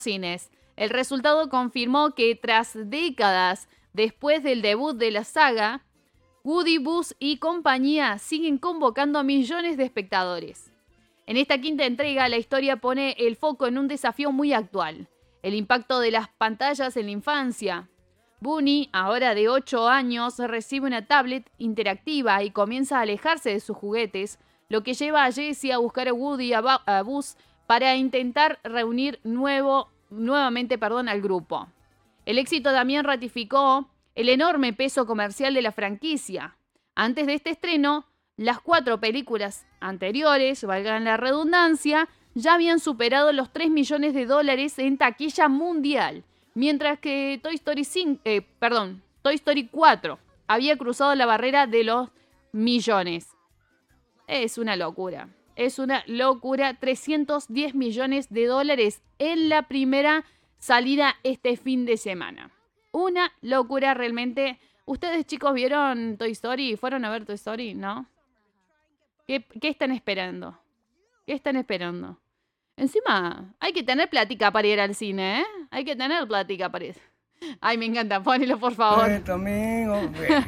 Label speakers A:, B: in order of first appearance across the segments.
A: cines. El resultado confirmó que tras décadas después del debut de la saga, Woody, Buzz y compañía siguen convocando a millones de espectadores. En esta quinta entrega, la historia pone el foco en un desafío muy actual: el impacto de las pantallas en la infancia. Bunny, ahora de 8 años, recibe una tablet interactiva y comienza a alejarse de sus juguetes, lo que lleva a Jessie a buscar a Woody y a Buzz para intentar reunir nuevamente al grupo. El éxito también ratificó el enorme peso comercial de la franquicia. Antes de este estreno, las 4 películas anteriores, valgan la redundancia, ya habían superado los $3 millones en taquilla mundial, mientras que Toy Story 4 había cruzado la barrera de los millones. Es una locura. Es una locura. $310 millones en la primera salida este fin de semana. Una locura realmente. ¿Ustedes, chicos, vieron Toy Story? ¿Fueron a ver Toy Story? ¿No? ¿Qué están esperando? ¿Qué están esperando? Encima, hay que tener plática para ir al cine, ¿eh? Hay que tener plática para ir. Ay, me encanta. Ponelo, por favor.
B: Soy tu amigo,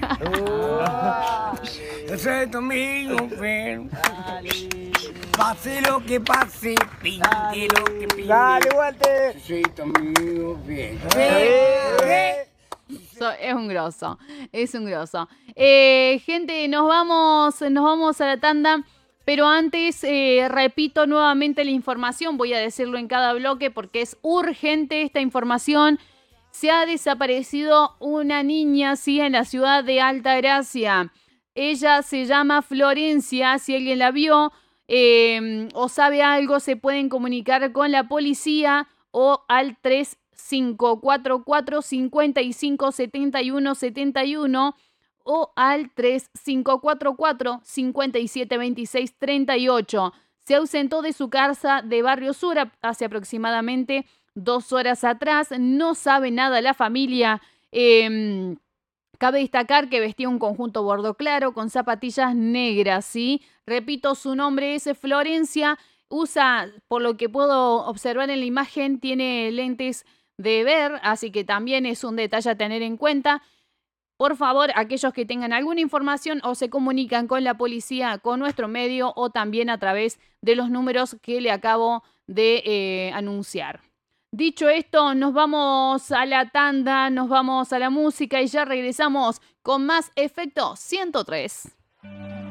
B: yo soy tu amigo, pase lo que pase, pinte lo que pinte.
C: Dale, Walter.
B: Soy tu amigo,
A: Es un grosso, es un grosso. Gente, nos vamos a la tanda, pero antes repito nuevamente la información, voy a decirlo en cada bloque porque es urgente esta información. Se ha desaparecido una niña, sí, en la ciudad de Altagracia. Ella se llama Florencia. Si alguien la vio o sabe algo, se pueden comunicar con la policía o al 3544-557171 o al 3544-572638. Se ausentó de su casa de Barrio Sur hace aproximadamente 2 horas atrás. No sabe nada la familia. Cabe destacar que vestía un conjunto bordo claro con zapatillas negras, ¿sí? Repito, su nombre es Florencia. Usa, por lo que puedo observar en la imagen, tiene lentes de ver, así que también es un detalle a tener en cuenta. Por favor, aquellos que tengan alguna información o se comunican con la policía, con nuestro medio o también a través de los números que le acabo de anunciar. Dicho esto, nos vamos a la tanda, nos vamos a la música y ya regresamos con más Efecto 103.